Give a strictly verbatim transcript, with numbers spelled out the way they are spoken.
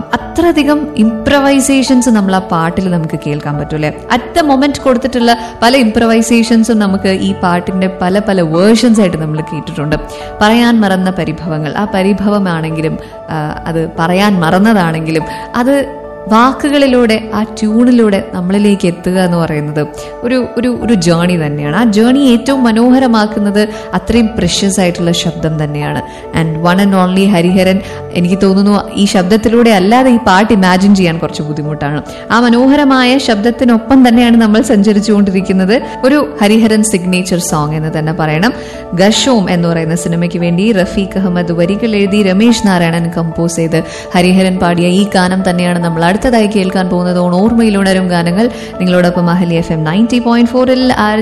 അത്രയധികം ഇംപ്രവൈസേഷൻസ് നമ്മൾ ആ പാട്ടിൽ നമുക്ക് കേൾക്കാൻ പറ്റും അല്ലെ. അറ്റ് ദ മൊമെന്റ് കൊടുത്തിട്ടുള്ള പല ഇംപ്രവൈസേഷൻസും നമുക്ക് ഈ പാട്ടിന്റെ പല പല വേർഷൻസ് ആയിട്ട് നമ്മൾ കേട്ടിട്ടുണ്ട്. പറയാൻ മറന്ന പരിഭവങ്ങൾ, ആ പരിഭവമാണെങ്കിലും അത് പറയാൻ മറന്നതാണെങ്കിലും അത് വാക്കുകളിലൂടെ ആ ട്യൂണിലൂടെ നമ്മളിലേക്ക് എത്തുക എന്ന് പറയുന്നത് ഒരു ഒരു ഒരു ജേണി തന്നെയാണ്. ആ ജേണി ഏറ്റവും മനോഹരമാക്കുന്നത് അത്രയും പ്രഷ്യസ് ആയിട്ടുള്ള ശബ്ദം തന്നെയാണ്. And one and only Hariharan, എനിക്ക് തോന്നുന്നു ഈ ശബ്ദത്തിലൂടെ അല്ലാതെ ഈ പാട്ട് ഇമാജിൻ ചെയ്യാൻ കുറച്ച് ബുദ്ധിമുട്ടാണ്. ആ മനോഹരമായ ശബ്ദത്തിനൊപ്പം തന്നെയാണ് നമ്മൾ സഞ്ചരിച്ചുകൊണ്ടിരിക്കുന്നത്. ഒരു ഹരിഹരൻ സിഗ്നേച്ചർ സോങ് എന്ന് തന്നെ പറയണം. ഗഷോം എന്ന് പറയുന്ന സിനിമയ്ക്ക് വേണ്ടി റഫീഖ് അഹമ്മദ് വരികൾ എഴുതി രമേശ് നാരായണൻ കമ്പോസ് ചെയ്ത് ഹരിഹരൻ പാടിയ ഈ ഗാനം തന്നെയാണ് നമ്മൾ അടുത്തതായി കേൾക്കാൻ പോകുന്നത്. ഓർമ്മയിൽ ഉണരും ഗാനങ്ങൾ. നിങ്ങളോടൊപ്പം Ahalya F M ninety point ഫോറിൽ